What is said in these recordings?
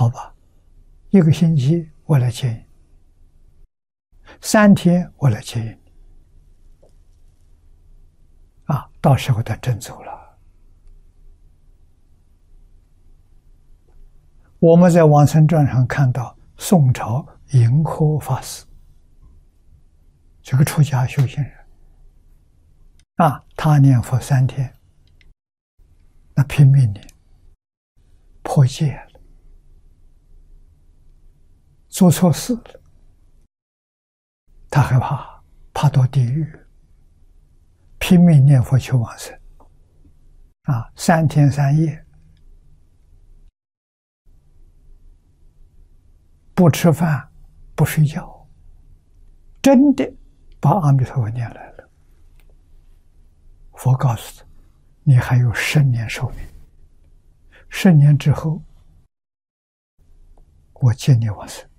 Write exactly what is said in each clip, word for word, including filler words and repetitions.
好吧，一个星期我来接引，三天我来接引啊，到时候他真走了。我们在往生传上看到宋朝盈科法师，这个出家修行人啊，他念佛三天，那拼命念，破戒了，做错事了，他害怕，怕到地狱，拼命念佛求往生啊，三天三夜不吃饭不睡觉，真的把阿弥陀佛念来了。佛告诉他，你还有十年寿命，十年之后我接你往生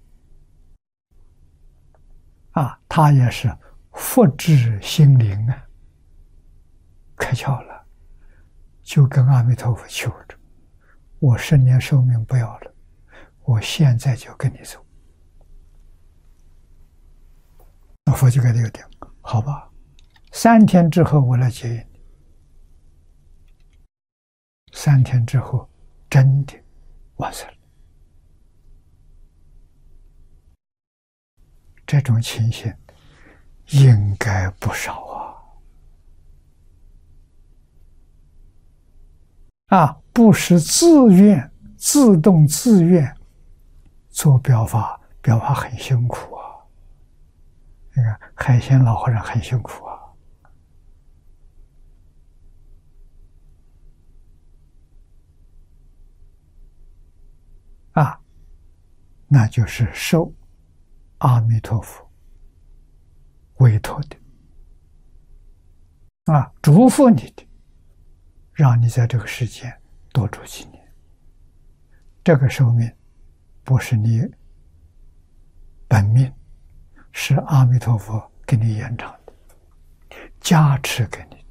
啊，他也是佛智心灵啊，开窍了，就跟阿弥陀佛求着，我十年寿命不要了，我现在就跟你走。那佛就给他一个点，好吧，三天之后我来接引你。三天之后真的往生了。这种情形应该不少啊！啊，不是自愿、自动自愿做表法，表法很辛苦啊。那个海鲜老和尚很辛苦啊。啊，那就是受阿弥陀佛委托的啊，嘱咐你的，让你在这个世间多住几年。这个寿命不是你本命，是阿弥陀佛给你延长的，加持给你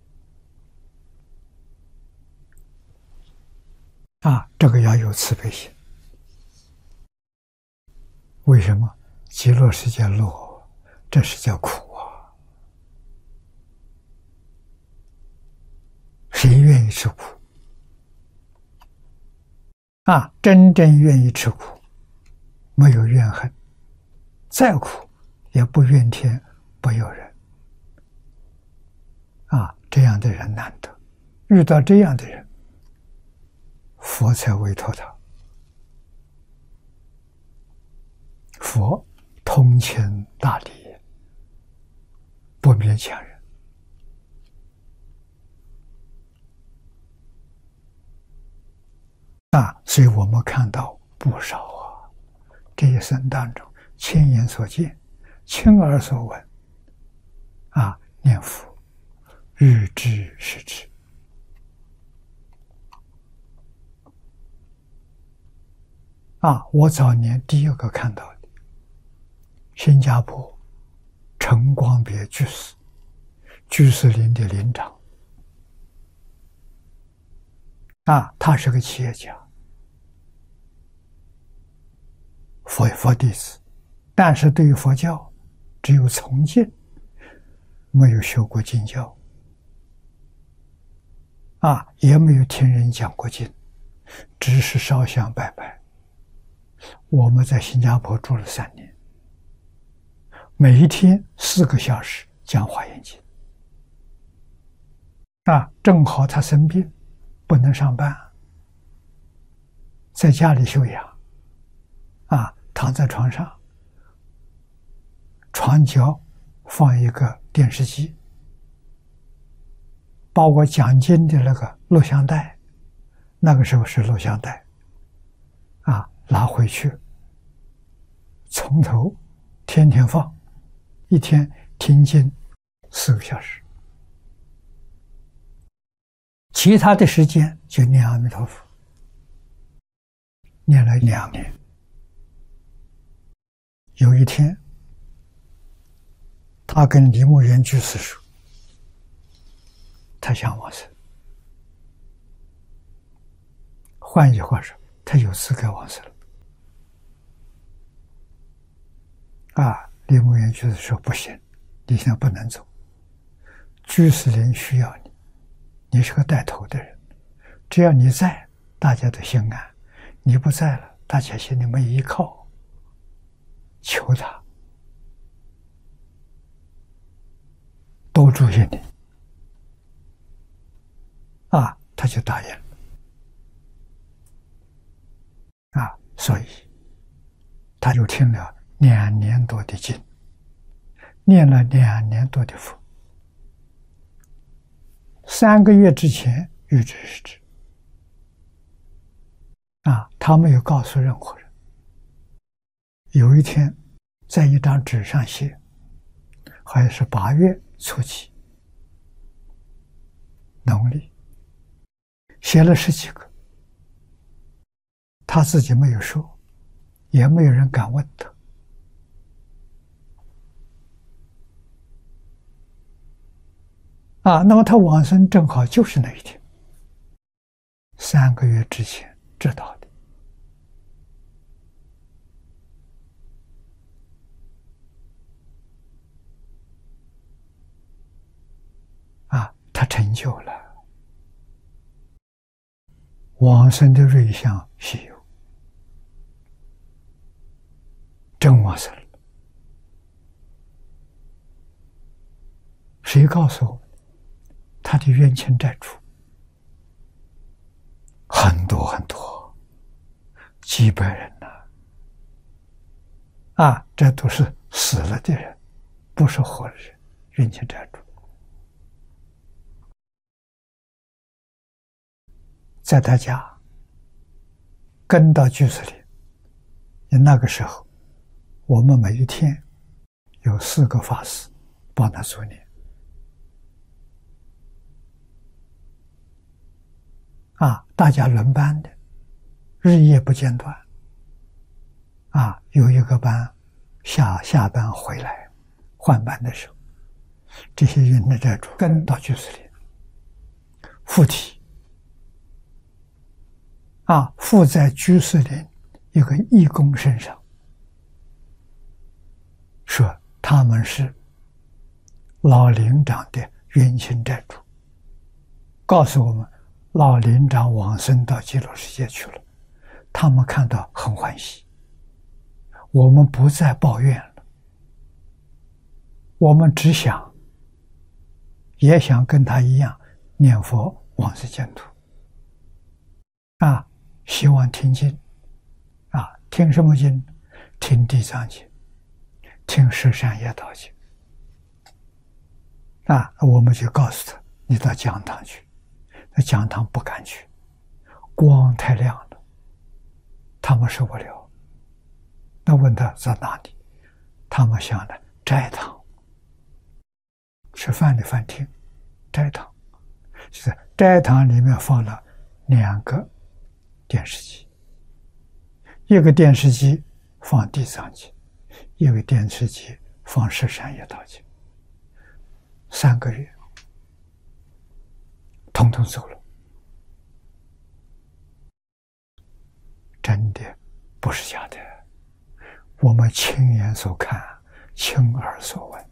的啊，这个要有慈悲心。为什么极乐世界乐，这是叫苦啊？谁愿意吃苦啊？真正愿意吃苦，没有怨恨，再苦也不怨天不尤人啊！这样的人难得，遇到这样的人，佛才委托他。佛通情达理，不勉强人啊！所以我们看到不少啊，这一生当中，亲眼所见，亲耳所闻啊，念佛日知时知啊！我早年第一个看到的新加坡陈光别居士，居士林的林长啊，他是个企业家，佛佛弟子，但是对于佛教只有从敬，没有学过经教啊，也没有听人讲过经，只是烧香拜拜。我们在新加坡住了三年，每一天四个小时讲华严经啊，正好他生病不能上班，在家里休养啊，躺在床上，床角放一个电视机，把我讲经的那个录像带，那个时候是录像带啊，拿回去从头天天放，一天听经四个小时，其他的时间就念阿弥陀佛，念了两年。有一天他跟李牧原居士说，他想往生，换句话说，他有资格往生了啊，李牧原居士说不行，你现在不能走，居士林需要你，你是个带头的人，只要你在，大家都心安；你不在了，大家心里没依靠，求他多注意你。啊，他就答应了。啊，所以他就听了两年多的经，念了两年多的佛。三个月之前预知是知，啊，他没有告诉任何人。有一天，在一张纸上写，好像是八月初几，农历，写了十几个，他自己没有说，也没有人敢问他。啊，那么他往生正好就是那一天，三个月之前知道的。啊，他成就了。往生的瑞相稀有，真往生了。谁告诉我们？他的冤亲债主很多很多，几百人呐、啊！啊，这都是死了的人，不是活的人，冤亲债主。在他家跟到居士林，那个时候我们每一天有四个法师帮他助念。啊，大家轮班的，日夜不间断。啊，有一个班下下班回来换班的时候，这些冤亲债主跟到居士林附体。啊，附在居士林一个义工身上，说他们是老林长的冤亲债主，告诉我们老林长往生到极乐世界去了，他们看到很欢喜，我们不再抱怨了，我们只想也想跟他一样念佛往生净土。啊，希望听经。啊，听什么经？听地藏经，听十善业道经。啊，我们就告诉他，你到讲堂去。那讲堂不敢去，光太亮了，他们受不了。那问他在哪里？他们想的斋堂，吃饭的饭厅，斋堂，就是斋堂里面放了两个电视机，一个电视机放地藏经，一个电视机放十善业道经。三个月统统走了，真的不是假的，我们亲眼所看，亲耳所闻。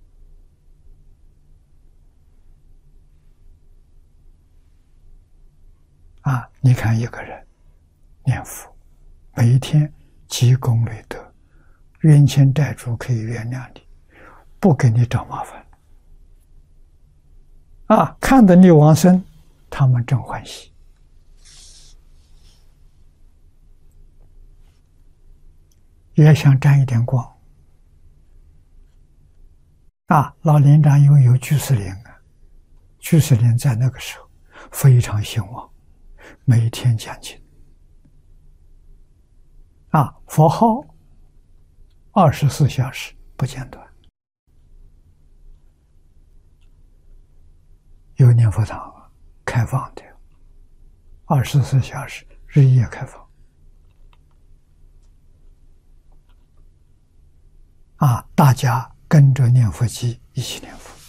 啊，你看一个人念佛，每一天积功累德，冤亲债主可以原谅你，不给你找麻烦。啊，看到你往生，他们真欢喜。也想沾一点光。啊，老林长因为有居士林啊，居士林在那个时候非常兴旺，每天讲经。啊，佛号二十四小时不间断。有念佛堂开放的，二十四小时日夜开放。啊，大家跟着念佛机一起念佛。